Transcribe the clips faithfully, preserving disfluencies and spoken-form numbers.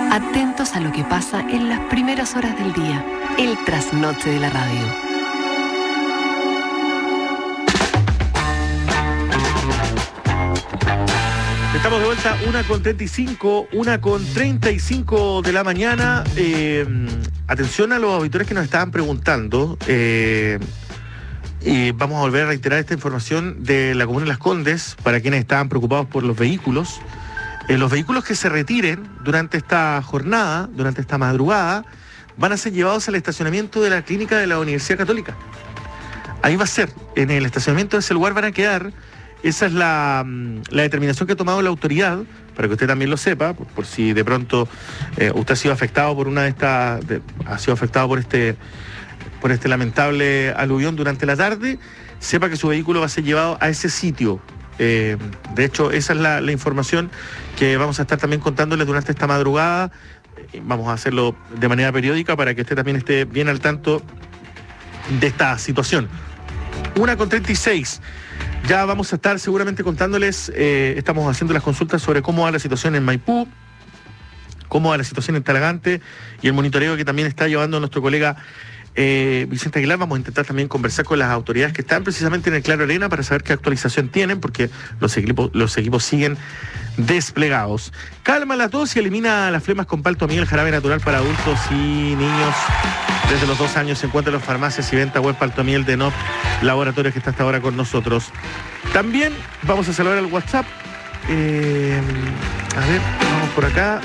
Atentos a lo que pasa en las primeras horas del día. El trasnoche de la radio. Estamos de vuelta, una con treinta y cinco, una con treinta y cinco de la mañana. Eh, atención a los auditores que nos estaban preguntando. Eh, y vamos a volver a reiterar esta información de la Comuna de Las Condes para quienes estaban preocupados por los vehículos. Eh, los vehículos que se retiren durante esta jornada, durante esta madrugada, van a ser llevados al estacionamiento de la clínica de la Universidad Católica. Ahí va a ser, en el estacionamiento de ese lugar van a quedar. Esa es la, la determinación que ha tomado la autoridad, para que usted también lo sepa, por, por si de pronto eh, usted ha sido afectado por una de estas, de, ha sido afectado por este, por este lamentable aluvión durante la tarde, sepa que su vehículo va a ser llevado a ese sitio. Eh, de hecho, esa es la, la información que vamos a estar también contándoles durante esta madrugada. Eh, vamos a hacerlo de manera periódica para que usted también esté bien al tanto de esta situación. Una con treinta y seis. Ya vamos a estar seguramente contándoles, eh, estamos haciendo las consultas sobre cómo va la situación en Maipú, cómo va la situación en Talagante y el monitoreo que también está llevando nuestro colega eh, Vicente Aguilar. Vamos a intentar también conversar con las autoridades que están precisamente en el Claro Arena para saber qué actualización tienen, porque los equipos, los equipos siguen desplegados. Calma la tos y elimina las flemas con Palto Miel, jarabe natural para adultos y niños. Desde los dos años se encuentra en las farmacias y venta web Palto Miel de N O P Laboratorios, que está hasta ahora con nosotros. También vamos a saludar al WhatsApp. Eh, a ver, vamos por acá.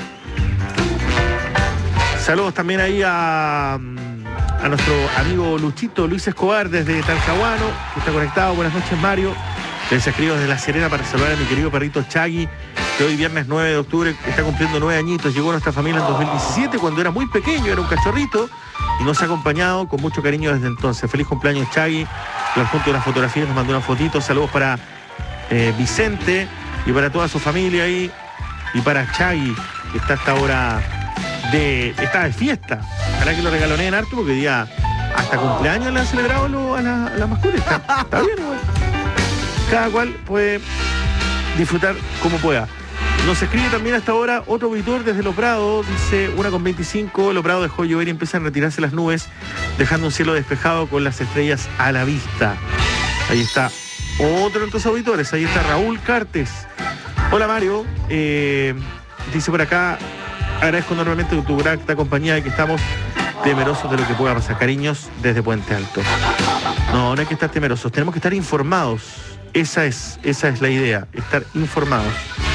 Saludos también ahí a, a nuestro amigo Luchito Luis Escobar desde Talcahuano, que está conectado. Buenas noches, Mario. Les escribo desde La Serena para saludar a mi querido perrito Chagui, que hoy viernes nueve de octubre está cumpliendo nueve añitos. Llegó a nuestra familia en dos mil diecisiete, cuando era muy pequeño, era un cachorrito, y nos ha acompañado con mucho cariño desde entonces. Feliz cumpleaños, Chagui. Al junto de unas fotografías nos mandó una fotito. Saludos para eh, Vicente y para toda su familia ahí, y para Chagui, que está hasta ahora de, está de fiesta. Ojalá que lo regaloneen harto, porque día hasta cumpleaños le han celebrado lo, a la, a la mascota. Está, está bien, igual. Cada cual puede disfrutar como pueda. Nos escribe también hasta ahora otro auditor desde Los Prados, dice una con veinticinco, Los Prados dejó llover y empiezan a retirarse las nubes, dejando un cielo despejado con las estrellas a la vista. Ahí está otro de nuestros auditores, ahí está Raúl Cartes. Hola, Mario, eh, dice por acá, agradezco enormemente tu grata compañía y que estamos temerosos de lo que pueda pasar. Cariños desde Puente Alto. No, no hay que estar temerosos, tenemos que estar informados. Esa es, esa es la idea, estar informados.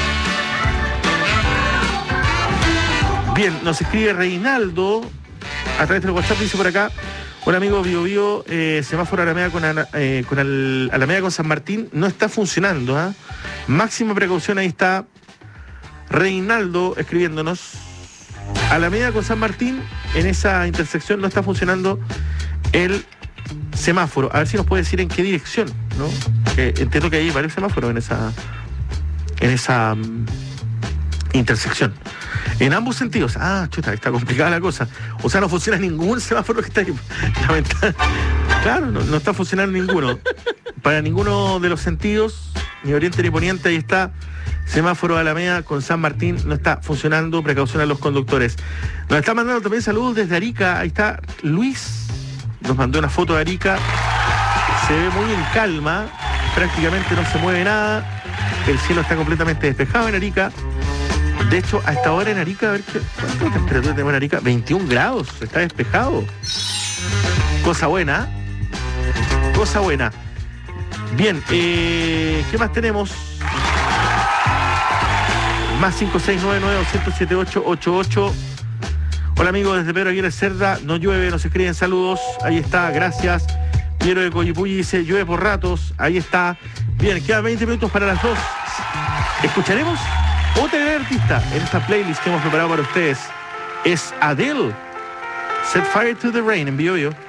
Bien, nos escribe Reinaldo a través del WhatsApp, dice por acá: hola amigo Bio Bio, eh, semáforo Alameda con, eh, con al, Alameda con San Martín no está funcionando, ¿eh? Máxima precaución, ahí está Reinaldo escribiéndonos. Alameda con San Martín, en esa intersección no está funcionando el semáforo. A ver si nos puede decir en qué dirección, ¿no? Eh, entiendo que hay varios semáforos en esa en esa um, intersección. En ambos sentidos. Ah, chuta, está complicada la cosa. O sea, no funciona ningún semáforo que está ahí. Claro, no, no está funcionando ninguno. Para ninguno de los sentidos, ni oriente ni poniente, ahí está. Semáforo de Alameda con San Martín no está funcionando. Precaución a los conductores. Nos está mandando también saludos desde Arica. Ahí está Luis. Nos mandó una foto de Arica. Se ve muy en calma. Prácticamente no se mueve nada. El cielo está completamente despejado en Arica. De hecho, a esta hora en Arica, a ver qué, ¿cuánta temperatura tenemos en Arica? veintiún grados, está despejado. Cosa buena, cosa buena. Bien, eh, ¿qué más tenemos? Más cinco seis nueve nueve dos cero siete ocho ocho ocho. Hola amigos, desde Pedro Aguirre Cerda, no llueve, nos escriben saludos. Ahí está, gracias. Piero de Coyipulli dice, llueve por ratos, ahí está. Bien, quedan veinte minutos para las dos. ¿Escucharemos? Otra gran artista en esta playlist que hemos preparado para ustedes es Adele. Set Fire to the Rain en Bio Bio.